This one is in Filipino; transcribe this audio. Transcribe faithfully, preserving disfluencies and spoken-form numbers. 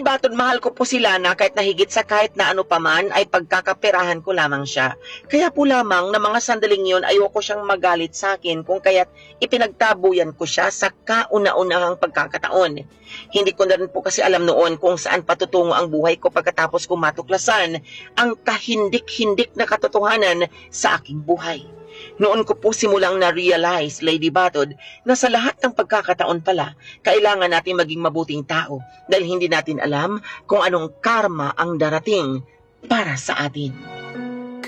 Batod, mahal ko po si Lana kahit nahigit sa kahit na ano paman ay pagkakaperahan ko lamang siya. Kaya po lamang na mga sandaling yun ayoko siyang magalit sa akin kung kaya't ipinagtabuyan ko siya sa kauna-unahang pagkakataon. Hindi ko na rin po kasi alam noon kung saan patutungo ang buhay ko pagkatapos ko matuklasan ang kahindik-hindik na katotohanan sa aking buhay. Noon ko po simulang na-realize, Lady Batod, na sa lahat ng pagkakataon pala, kailangan natin maging mabuting tao dahil hindi natin alam kung anong karma ang darating para sa atin.